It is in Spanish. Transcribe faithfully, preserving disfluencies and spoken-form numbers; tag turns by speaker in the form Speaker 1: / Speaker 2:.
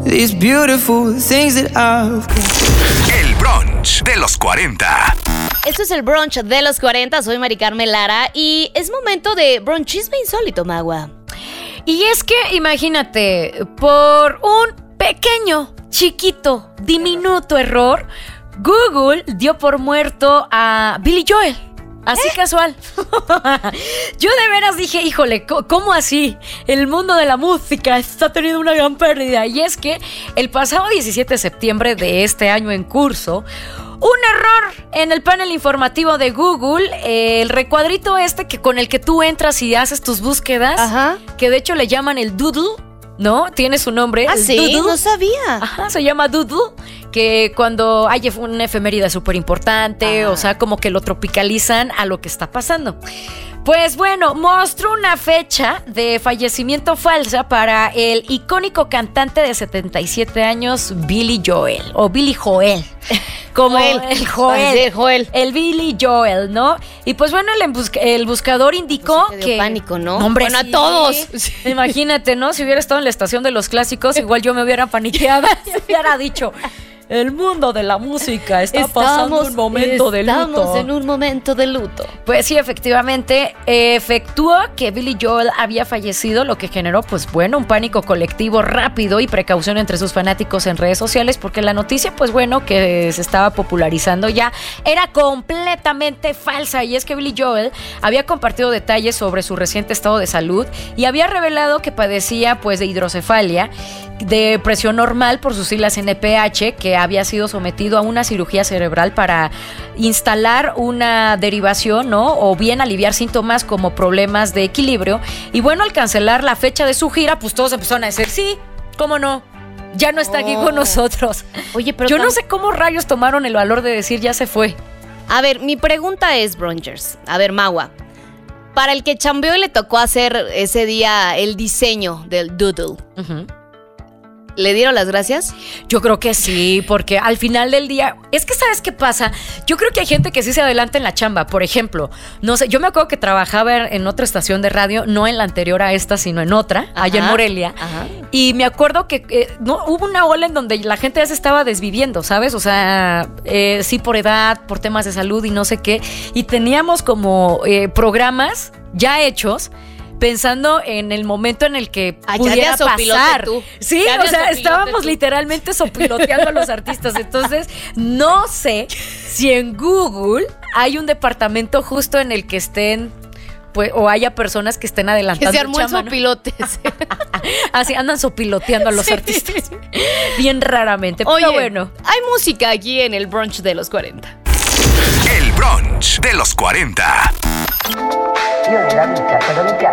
Speaker 1: these beautiful things that I've got.
Speaker 2: El brunch de los cuarenta.
Speaker 3: Esto es el brunch de los cuarenta, soy Mari Carmen Lara y es momento de brunchisme insólito, Magua.
Speaker 4: Y es que, imagínate, por un pequeño, chiquito, diminuto error, Google dio por muerto a Billy Joel. Así ¿Eh? Casual. Yo de veras dije, híjole, ¿cómo así? El mundo de la música está teniendo una gran pérdida. Y es que el pasado diecisiete de septiembre de este año en curso, un error en el panel informativo de Google, eh, el recuadrito este que con el que tú entras y haces tus búsquedas, ajá, que de hecho le llaman el doodle, ¿no? Tiene su nombre.
Speaker 3: Ah, sí, doodle. No sabía.
Speaker 4: Ajá, se llama doodle, que cuando hay una efeméride súper importante, o sea, como que lo tropicalizan a lo que está pasando. Pues bueno, mostró una fecha de fallecimiento falsa para el icónico cantante de setenta y siete años, Billy Joel, o Billy Joel. Como
Speaker 3: Joel.
Speaker 4: el Joel,
Speaker 3: el Joel.
Speaker 4: El Billy Joel, ¿no? Y pues bueno, el, busca, el buscador indicó
Speaker 3: pues
Speaker 4: que...
Speaker 3: pánico, ¿no?
Speaker 4: Hombre,
Speaker 3: bueno,
Speaker 4: sí,
Speaker 3: a todos.
Speaker 4: Sí. Imagínate, ¿no? Si hubiera estado en la estación de los clásicos, igual yo me hubiera paniqueado. Se hubiera dicho... El mundo de la música está estamos, pasando un momento de luto.
Speaker 3: Estamos en un momento de luto.
Speaker 4: Pues sí, efectivamente, efectuó que Billy Joel había fallecido, lo que generó, pues bueno, un pánico colectivo rápido y precaución entre sus fanáticos en redes sociales, porque la noticia, pues bueno, que se estaba popularizando ya era completamente falsa. Y es que Billy Joel había compartido detalles sobre su reciente estado de salud y había revelado que padecía, pues, de hidrocefalia, de presión normal por sus siglas N P H, que había sido sometido a una cirugía cerebral para instalar una derivación, ¿no? O bien aliviar síntomas como problemas de equilibrio. Y bueno, al cancelar la fecha de su gira, pues todos empezaron a decir, sí, ¿cómo no? Ya no está oh. aquí con nosotros.
Speaker 3: Oye, pero
Speaker 4: yo
Speaker 3: tam-
Speaker 4: no sé cómo rayos tomaron el valor de decir ya se fue.
Speaker 3: A ver, mi pregunta es, Brunchers, a ver, Magua, para el que chambeó y le tocó hacer ese día el diseño del doodle, uh-huh, ¿le dieron las gracias?
Speaker 4: Yo creo que sí, porque al final del día, es que ¿sabes qué pasa? Yo creo que hay gente que sí se adelanta en la chamba. Por ejemplo, no sé, yo me acuerdo que trabajaba en otra estación de radio, no en la anterior a esta, sino en otra, ajá, allá en Morelia. Ajá. Y me acuerdo que eh, no, hubo una ola en donde la gente ya se estaba desviviendo, ¿sabes? O sea, eh, sí por edad, por temas de salud y no sé qué. Y teníamos como eh, programas ya hechos, pensando en el momento en el que ah, pudiera pasar. Tú. Sí, o sea, estábamos tú. literalmente sopiloteando a los artistas. Entonces, no sé si en Google hay un departamento justo en el que estén, pues, o haya personas que estén adelantando.
Speaker 3: Que se armó el sopilote.
Speaker 4: Así andan sopiloteando a los sí. artistas. Bien raramente.
Speaker 3: Oye,
Speaker 4: pero bueno.
Speaker 3: Hay música aquí en el brunch de los cuarenta.
Speaker 2: El brunch de los cuarenta.
Speaker 5: De la vista,